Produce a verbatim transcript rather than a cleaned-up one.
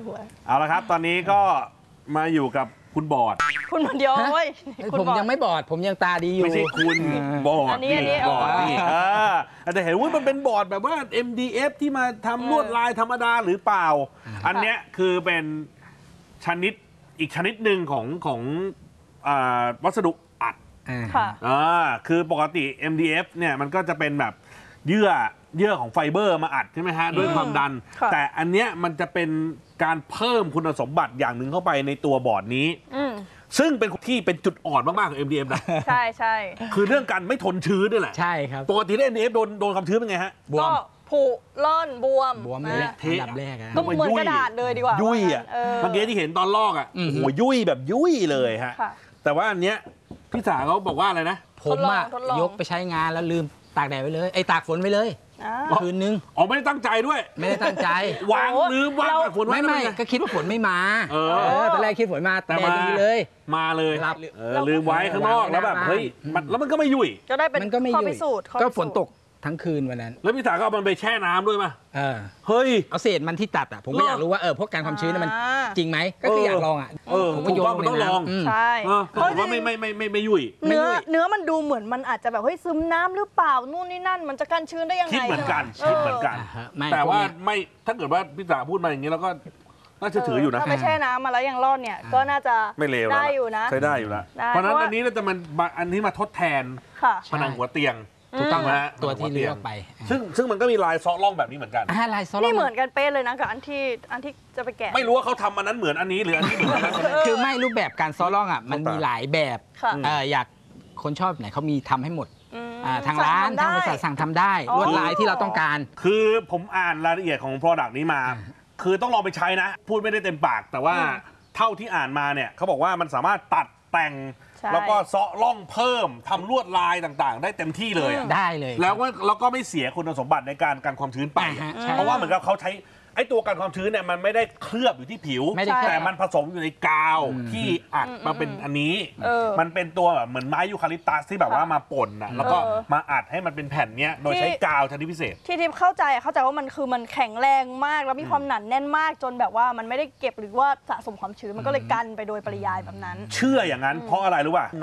หัวเอาละครับตอนนี้ก็มาอยู่กับคุณบอดคุณคนเดียวเว้ยผมยังไม่บอดผมยังตาดีอยู่ไม่ใช่คุณบอดอันนี้อันนี้บอดนี่อาจจะเห็นว่ามันเป็นบอร์ดแบบว่า เอ็ม ดี เอฟ ที่มาทำลวดลายธรรมดาหรือเปล่าอันเนี้ยคือเป็นชนิดอีกชนิดหนึ่งของของวัสดุอัดค่ะอ่าคือปกติ เอ็ม ดี เอฟ เนี่ยมันก็จะเป็นแบบเยื่อเยื่อของไฟเบอร์มาอัดใช่ไหมฮะด้วยความดันแต่อันเนี้ยมันจะเป็นการเพิ่มคุณสมบัติอย่างหนึ่งเข้าไปในตัวบอร์ดนี้ซึ่งเป็นที่เป็นจุดอ่อนมากๆของ เอ็ม ดี เอฟ นะใช่ใช่คือเรื่องการไม่ทนชื้นนี่แหละใช่ครับปกติ เอ็ม ดี เอฟ โดนโดนความชื้นเป็นไงฮะก็ผุล่อนบวมบวมเลยอันดับแรกก็เหมือนกระดาษเลยดีกว่ายุ่ยอ่ะเมื่อกี้ที่เห็นตอนลอกอ่ะโอ้โหยุ่ยแบบยุ่ยเลยฮะแต่ว่าอันเนี้ยพี่สาเขาบอกว่าอะไรนะผมอะยกไปใช้งานแล้วลืมตากแดดไว้เลยไอ้ตากฝนไว้เลยคืนนึงอ๋อไม่ได้ตั้งใจด้วยไม่ได้ตั้งใจวางลืมวางตากฝนไว้ไม่ไม่ก็คิดว่าฝนไม่มาเออตอนแรกคิดฝนมาแต่มาเลยมาเลยลืมไว้ข้างนอกแล้วแบบเฮ้ยแล้วมันก็ไม่ยุ่ยก็ได้เป็นข้อพิสูจน์ก็ฝนตกทั้งคืนวันนั้นแล้วพี่สาก็เอามันไปแช่น้ำด้วยป่ะเออเฮ้ยเอาเศษมันที่ตัดอ่ะผมก็อยากรู้ว่าเออพวกการความชื้นมันจริงไหมก็คืออยากลองอ่ะเออผมก็โยนมันต้องลองใช่เพราะว่าไม่ไม่ไม่ไม่ไม่ยุ่ยเนื้อเนื้อมันดูเหมือนมันอาจจะแบบเฮ้ยซึมน้ำหรือเปล่านู่นนี่นั่นมันจะกันชื้นได้ยังไงคิดเหมือนกันคิดเหมือนกันแต่ว่าไม่ถ้าเกิดว่าพี่สาพูดมาอย่างนี้แล้วก็น่าจะถืออยู่นะถ้าไม่แช่น้ำมาแล้วยังรอดเนี่ยก็น่าจะไม่เลวได้อยู่นะใช้ได้อยู่แล้วเพราะนั้นอันนี้จะมันอันนี้มาทดแทนผนังหัวเตียงถูกต้องนะตัวที่เลือกไปซึ่งซึ่งมันก็มีลายซ้อล่องแบบนี้เหมือนกันลายซ้อล่องนี่เหมือนกันเป๊ะเลยนะกับอันที่อันที่จะไปแกะไม่รู้ว่าเขาทำอันนั้นเหมือนอันนี้หรืออันนี้เหมือนอันนั้นคือไม่รูปแบบการซ้อล่องอ่ะมันมีหลายแบบอยากคนชอบไหนเขามีทำให้หมดทางร้านทางบริษัทสั่งทำได้ลวดลายที่เราต้องการคือผมอ่านรายละเอียดของ Product นี้มาคือต้องลองไปใช้นะพูดไม่ได้เต็มปากแต่ว่าเท่าที่อ่านมาเนี่ยเขาบอกว่ามันสามารถตัดแต่งแล้วก็เซาะล่องเพิ่มทำลวดลายต่างๆได้เต็มที่เลยได้เลยแล้วก็แล้วก็ไม่เสียคุณสมบัติในการกันความชื้นไปเพราะว่าเหมือนกับเขาใช้ไอ้ตัวกันความชื้นเนี่ยมันไม่ได้เคลือบอยู่ที่ผิวแต่มันผสมอยู่ในกาวที่อัดมาเป็นอันนี้มันเป็นตัวเหมือนไม้ยูคาลิปตัสที่แบบว่ามาป่นนะแล้วก็มาอัดให้มันเป็นแผ่นเนี้ยโดยใช้กาวชนิดพิเศษที่ทิพย์เข้าใจเข้าใจว่ามันคือมันแข็งแรงมากแล้วมีความหนาแน่นมากจนแบบว่ามันไม่ได้เก็บหรือว่าสะสมความชื้นมันก็เลยกันไปโดยปริยายแบบนั้นเชื่ออย่างนั้นเพราะอะไรรู้ป่ะ